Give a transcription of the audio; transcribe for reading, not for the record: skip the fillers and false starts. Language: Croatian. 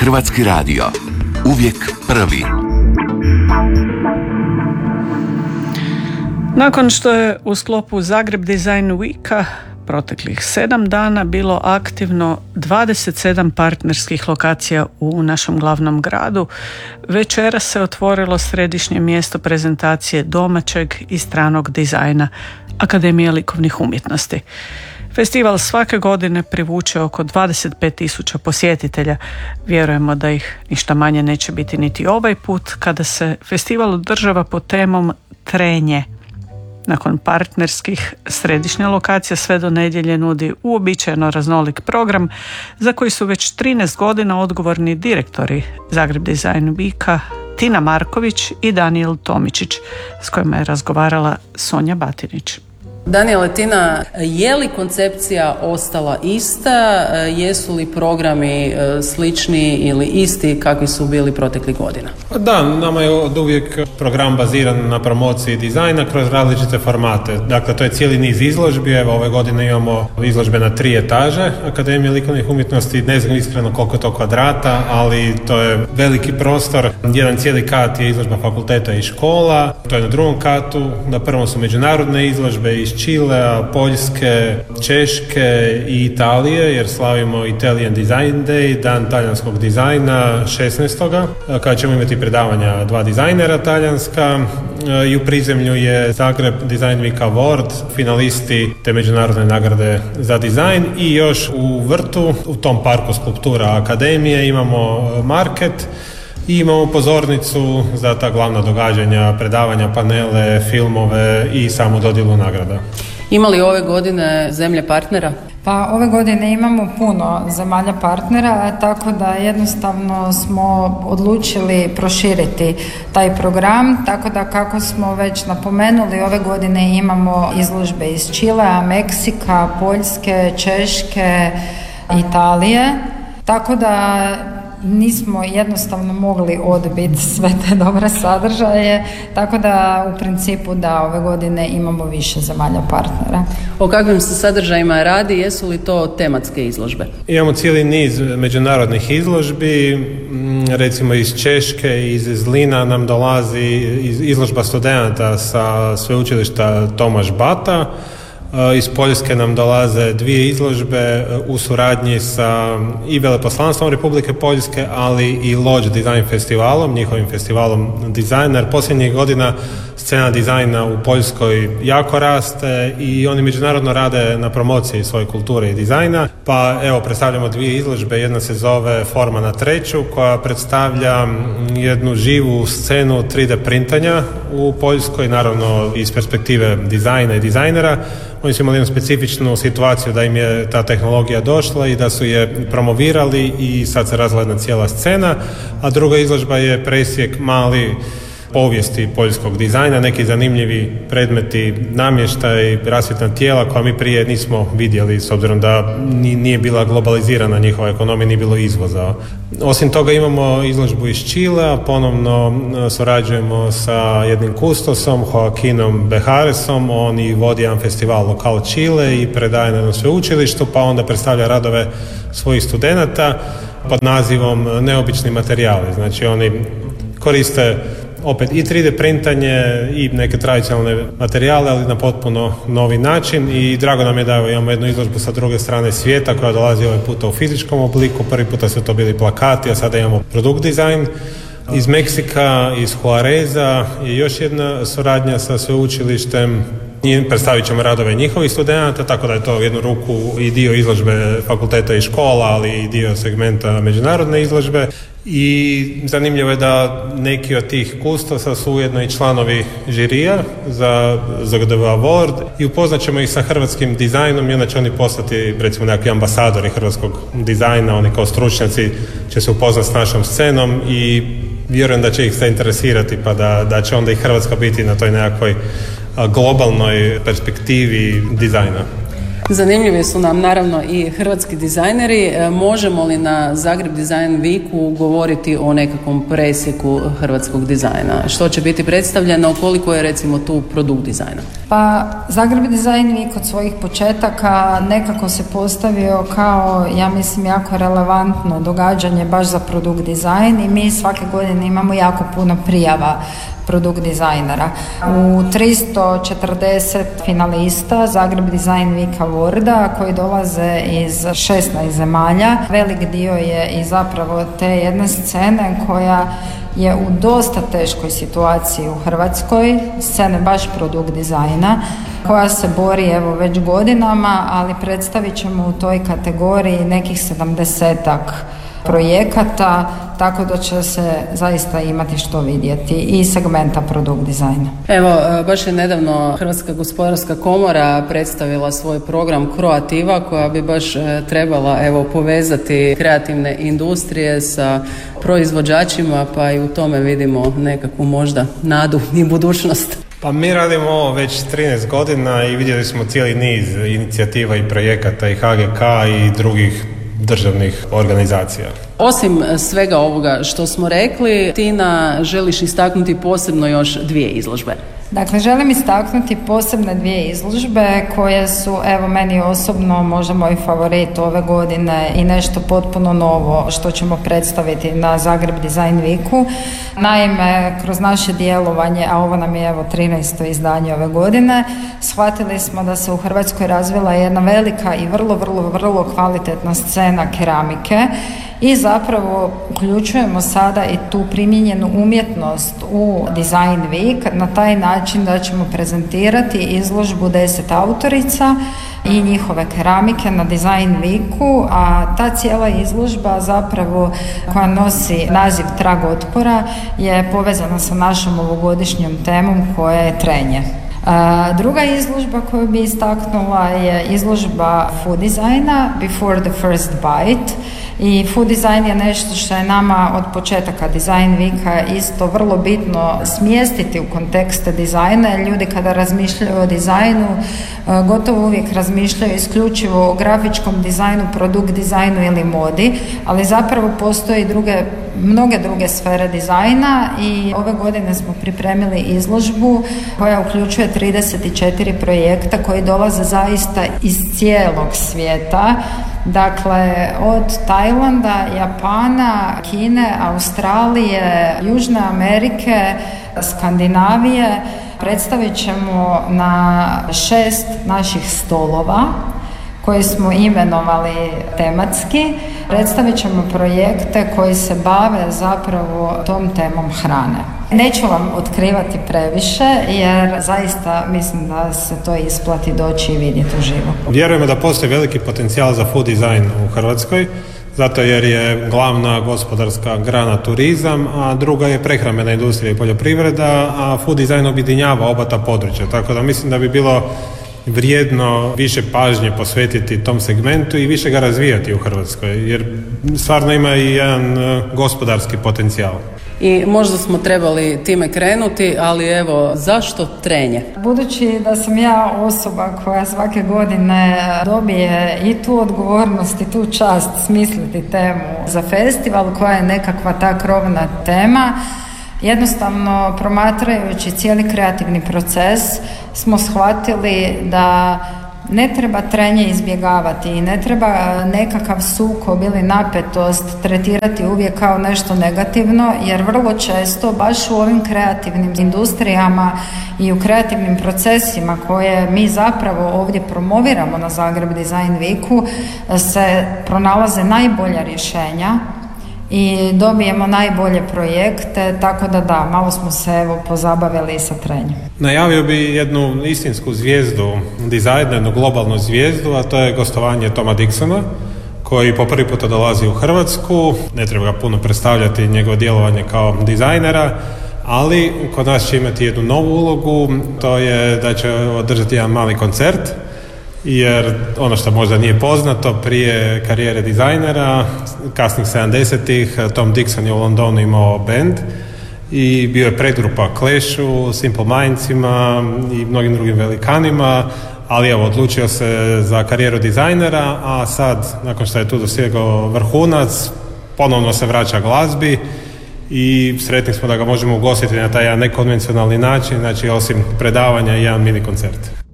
Hrvatski radio. Uvijek prvi. Nakon što je u sklopu Zagreb Design Weeka proteklih 7 dana bilo aktivno 27 partnerskih lokacija u našem glavnom gradu, večeras se otvorilo središnje mjesto prezentacije domaćeg i stranog dizajna Akademije likovnih umjetnosti. Festival svake godine privuče oko 25.000 posjetitelja. Vjerujemo da ih ništa manje neće biti niti ovaj put kada se festival održava pod temom Trenje. Nakon partnerskih, središnja lokacija sve do nedjelje nudi uobičajeno raznolik program za koji su već 13 godina odgovorni direktori Zagreb Design Weeka Tina Marković i Danijel Tomičić, s kojima je razgovarala Sonja Batinić. Danijele, Tina, je li koncepcija ostala ista? Jesu li programi slični ili isti kakvi su bili proteklih godina? Da, nama je od uvijek program baziran na promociji dizajna kroz različite formate. Dakle, to je cijeli niz izložbi. Evo, ove godine imamo izložbe na 3 etaže Akademije likovnih umjetnosti. Ne znam iskreno koliko je to kvadrata, ali to je veliki prostor. Jedan cijeli kat je izložba fakulteta i škola. To je na drugom katu. Na prvom su međunarodne izložbe iz Čilea, Poljske, Češke i Italije, jer slavimo Italian Design Day, dan talijanskog dizajna 16. kada ćemo imati predavanja 2 dizajnera talijanska. I u prizemlju je Zagreb Design Week Award, finalisti te međunarodne nagrade za dizajn, i još u vrtu, u tom parku skulptura Akademije, imamo market i imamo pozornicu za ta glavna događanja, predavanja, panele, filmove i samu dodjelu nagrada. Ima li ove godine zemlje partnera? Pa ove godine imamo puno zemalja partnera, tako da jednostavno smo odlučili proširiti taj program, tako da kako smo već napomenuli, ove godine imamo izložbe iz Čilea, Meksika, Poljske, Češke, Italije, tako da nismo jednostavno mogli odbiti sve te dobre sadržaje, tako da u principu da ove godine imamo više zemalja partnera. O kakvim se sadržajima radi, jesu li to tematske izložbe? Imamo cijeli niz međunarodnih izložbi, recimo iz Češke, iz Zlina nam dolazi izložba studenata sa sveučilišta Tomaš Bata. Iz Poljske nam dolaze 2 izložbe u suradnji sa i veleposlanstvom Republike Poljske, ali i Lodge Design festivalom, njihovim festivalom dizajna, jer posljednjih godina scena dizajna u Poljskoj jako raste i oni međunarodno rade na promociji svoje kulture i dizajna. Pa evo, predstavljamo 2 izložbe, jedna se zove Forma na treću, koja predstavlja jednu živu scenu 3D printanja u Poljskoj, naravno iz perspektive dizajna i dizajnera. Oni su imali jednu specifičnu situaciju da im je ta tehnologija došla i da su je promovirali i sad se razvila jedna cijela scena, a druga izložba je presjek mali povijesti poljskog dizajna, neki zanimljivi predmeti, namještaj, rasvjetna tijela koja mi prije nismo vidjeli, s obzirom da nije bila globalizirana njihova ekonomija, nije bilo izvoza. Osim toga imamo izložbu iz Čilea, ponovno surađujemo sa jednim kustosom, Joaquinom Bejaresom, on i vodi jedan festival Lokal Čile i predaje na jednom sveučilištu, pa onda predstavlja radove svojih studenata pod nazivom Neobični materijali. Znači oni koriste opet i 3D printanje i neke tradicionalne materijale, ali na potpuno novi način, i drago nam je da imamo jednu izložbu sa druge strane svijeta koja dolazi ovaj puta u fizičkom obliku. Prvi puta su to bili plakati, a sada imamo produkt dizajn. Iz Meksika, iz Juareza je još jedna suradnja sa sveučilištem i predstavit ćemo radove njihovih studenata, tako da je to u jednu ruku i dio izložbe fakulteta i škola, ali i dio segmenta međunarodne izložbe. I zanimljivo je da neki od tih kustosa su ujedno i članovi žirija za ZGDV Award i upoznat ćemo ih sa hrvatskim dizajnom i onda će oni postati recimo nekakvi ambasadori hrvatskog dizajna. Oni kao stručnjaci će se upoznati s našom scenom i vjerujem da će ih se interesirati, pa da će onda i Hrvatska biti na toj nekakvoj globalnoj perspektivi dizajna. Zanimljivi su nam naravno i hrvatski dizajneri. Možemo li na Zagreb Design Weeku govoriti o nekakvom presjeku hrvatskog dizajna? Što će biti predstavljeno, koliko je recimo tu produkt dizajna? Pa Zagreb Design Week od svojih početaka nekako se postavio kao, ja mislim, jako relevantno događanje baš za produkt dizajn i mi svake godine imamo jako puno prijava produkt dizajnera. U 340 finalista Zagreb Design Week Awarda koji dolaze iz 16 zemalja. Velik dio je i zapravo te jedne scene koja je u dosta teškoj situaciji u Hrvatskoj, scene baš produkt dizajna, koja se bori evo već godinama, ali predstavit ćemo u toj kategoriji nekih 70-ak projekata, tako da će se zaista imati što vidjeti i segmenta produkt dizajna. Evo, baš je nedavno Hrvatska gospodarska komora predstavila svoj program Croativa, koja bi baš trebala povezati kreativne industrije sa proizvođačima, pa i u tome vidimo nekakvu možda nadu i budućnost. Pa mi radimo ovo već 13 godina i vidjeli smo cijeli niz inicijativa i projekata i HGK i drugih državnih organizacija. Osim svega ovoga što smo rekli, Tina, želiš istaknuti posebno još 2 izložbe. Dakle, želim istaknuti posebne 2 izložbe koje su, evo, meni osobno možda moj favorit ove godine i nešto potpuno novo što ćemo predstaviti na Zagreb Design Weeku. Naime, kroz naše djelovanje, a ovo nam je evo 13. izdanje ove godine, shvatili smo da se u Hrvatskoj razvila jedna velika i vrlo kvalitetna scena keramike i zapravo uključujemo sada i tu primijenjenu umjetnost u Design Week na taj način da ćemo prezentirati izložbu 10 autorica i njihove keramike na Design Weeku, a ta cijela izložba zapravo koja nosi naziv Trag otpora je povezana sa našom ovogodišnjom temom koja je trenje. Druga izložba koju bi istaknula je izložba food dizajna Before the First Bite. I food design je nešto što je nama od početaka Design Weeka isto vrlo bitno smjestiti u kontekste dizajna, jer ljudi kada razmišljaju o dizajnu gotovo uvijek razmišljaju isključivo o grafičkom dizajnu, produkt dizajnu ili modi, ali zapravo postoje mnoge druge sfere dizajna i ove godine smo pripremili izložbu koja uključuje 34 projekta koji dolaze zaista iz cijelog svijeta. Dakle, od Tajlanda, Japana, Kine, Australije, Južne Amerike, Skandinavije. Predstavit ćemo na 6 naših stolova koje smo imenovali tematski. Predstavit ćemo projekte koji se bave zapravo tom temom hrane. Neću vam otkrivati previše jer zaista mislim da se to isplati doći i vidjeti uživo. Vjerujemo da postoji veliki potencijal za food design u Hrvatskoj, zato jer je glavna gospodarska grana turizam, a druga je prehrambena industrija i poljoprivreda, a food design objedinjava oba ta područja, tako da mislim da bi bilo vrijedno više pažnje posvetiti tom segmentu i više ga razvijati u Hrvatskoj, jer stvarno ima i jedan gospodarski potencijal. I možda smo trebali time krenuti, ali evo, zašto trenje? Budući da sam ja osoba koja svake godine dobije i tu odgovornost i tu čast smisliti temu za festival koja je nekakva ta krovna tema, jednostavno promatrajući cijeli kreativni proces smo shvatili da ne treba trenje izbjegavati i ne treba nekakav sukob ili napetost tretirati uvijek kao nešto negativno, jer vrlo često baš u ovim kreativnim industrijama i u kreativnim procesima koje mi zapravo ovdje promoviramo na Zagreb Design Weeku se pronalaze najbolja rješenja i dobijemo najbolje projekte, tako da, malo smo se pozabavili sa trenjem. Najavio bi jednu istinsku zvijezdu dizajna, jednu globalnu zvijezdu, a to je gostovanje Toma Dixona, koji po prvi puta dolazi u Hrvatsku. Ne treba ga puno predstavljati njegovo djelovanje kao dizajnera, ali kod nas će imati jednu novu ulogu, to je da će održati jedan mali koncert, jer ono što možda nije poznato, prije karijere dizajnera, kasnih 70-ih, Tom Dixon je u Londonu imao band i bio je predgrupa Clashu, Simple Mindsima i mnogim drugim velikanima, ali evo, odlučio se za karijeru dizajnera, a sad, nakon što je tu dosegao vrhunac, ponovno se vraća glazbi i sretni smo da ga možemo ugostiti na taj jedan nekonvencionalni način, znači osim predavanja i jedan mini koncert.